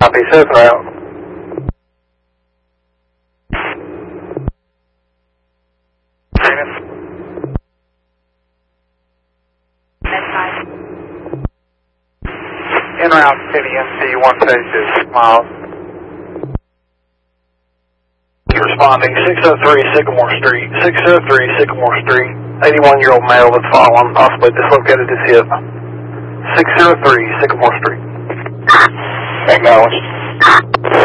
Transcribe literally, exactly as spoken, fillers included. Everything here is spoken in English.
Copy, says route. En route, City M C one thirty-two miles. Responding six oh three Sycamore Street, six oh three Sycamore Street, eighty-one-year-old male that's fallen, possibly dislocated his hip. six oh three Sycamore Street. Acknowledged.